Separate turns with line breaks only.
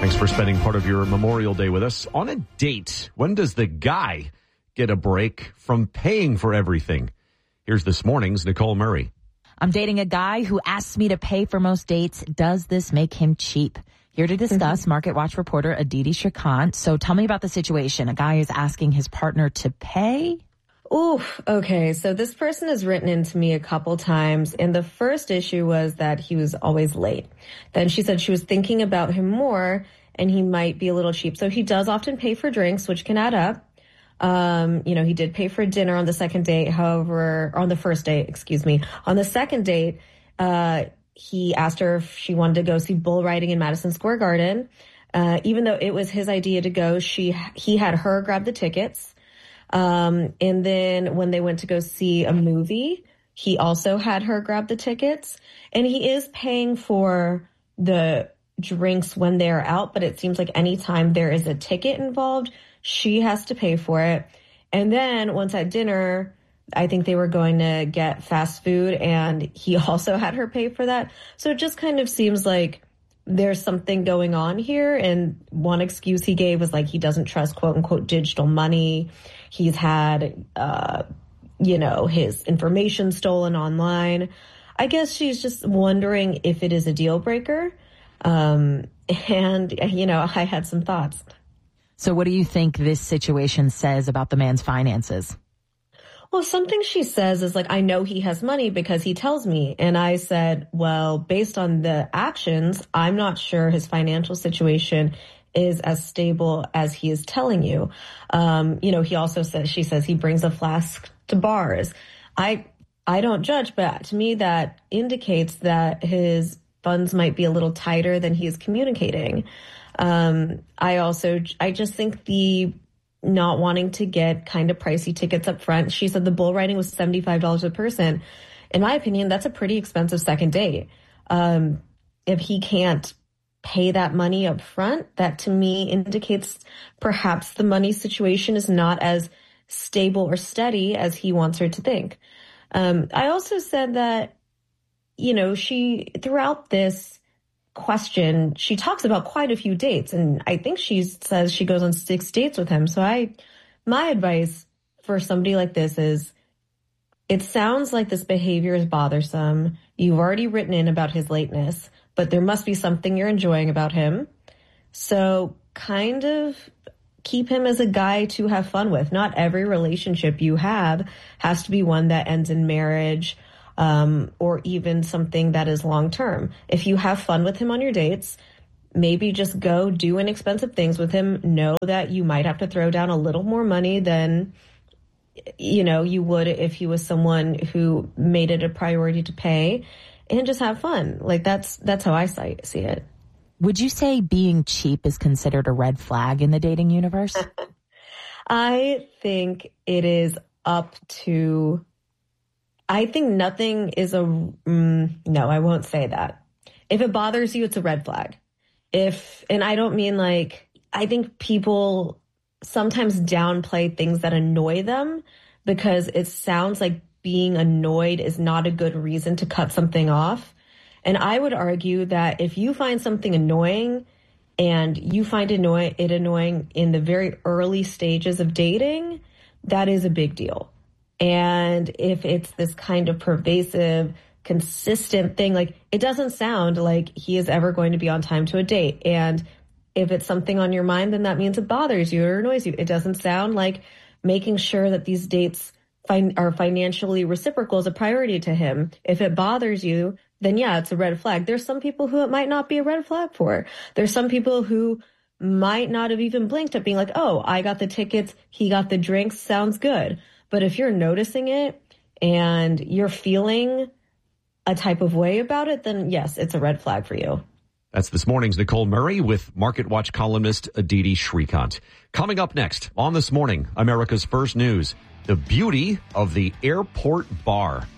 Thanks for spending part of your Memorial Day with us. On a date, when does the guy get a break from paying for everything? Here's this morning's Nicole Murray.
I'm dating a guy who asks me to pay for most dates. Does this make him cheap? Here to discuss, Market Watch reporter Aditi Shrikant. So tell me about the situation. A guy is asking his partner to pay?
Oof. Okay. So this person has written into me a couple times, and the first issue was that he was always late. Then she said she was thinking about him more and he might be a little cheap. So he does often pay for drinks, which can add up. He did pay for dinner on the second date. However, on the first date, on the second date, he asked her if she wanted to go see bull riding in Madison Square Garden. Even though it was his idea to go, he had her grab the tickets. And then when they went to go see a movie, he also had her grab the tickets. And he is paying for the drinks when they're out, but it seems like anytime there is a ticket involved, she has to pay for it. And then once at dinner, I think they were going to get fast food and he also had her pay for that. So it just kind of seems like there's something going on here. And one excuse he gave was like he doesn't trust quote unquote digital money. He's had, his information stolen online. I guess she's just wondering if it is a deal breaker. I had some thoughts.
So what do you think this situation says about the man's finances?
Well, something she says is like, I know he has money because he tells me. And I said, well, based on the actions, I'm not sure his financial situation is as stable as he is telling you. He also says, she says he brings a flask to bars. I don't judge, but to me that indicates that his funds might be a little tighter than he is communicating. I just think the not wanting to get kind of pricey tickets up front. She said the bull riding was $75 a person. In my opinion, that's a pretty expensive second date. If he can't pay that money up front, that to me indicates perhaps the money situation is not as stable or steady as he wants her to think. I also said that, she, throughout this question, she talks about quite a few dates, and I think she says she goes on 6 dates with him. So my advice for somebody like this is, it sounds like this behavior is bothersome. You've already written in about his lateness, but there must be something you're enjoying about him. So kind of keep him as a guy to have fun with. Not every relationship you have has to be one that ends in marriage, or even something that is long term. If you have fun with him on your dates, maybe just go do inexpensive things with him. Know that you might have to throw down a little more money than, you would if he was someone who made it a priority to pay, and just have fun. Like that's how I see it.
Would you say being cheap is considered a red flag in the dating universe?
I think it is up to, I think nothing is no, I won't say that. If it bothers you, it's a red flag. And I don't mean I think people sometimes downplay things that annoy them because it sounds like being annoyed is not a good reason to cut something off. And I would argue that if you find something annoying and you find it annoying in the very early stages of dating, that is a big deal. And if it's this kind of pervasive, consistent thing, it doesn't sound like he is ever going to be on time to a date. And if it's something on your mind, then that means it bothers you or annoys you. It doesn't sound like making sure that these dates are financially reciprocal is a priority to him. If it bothers you, then yeah, it's a red flag. There's some people who it might not be a red flag for. There's some people who might not have even blinked at being like, oh, I got the tickets, he got the drinks, sounds good. But if you're noticing it and you're feeling a type of way about it, then yes, it's a red flag for you.
That's this morning's Nicole Murray with Market Watch columnist Aditi Shrikant. Coming up next on This Morning, America's First News, the beauty of the airport bar.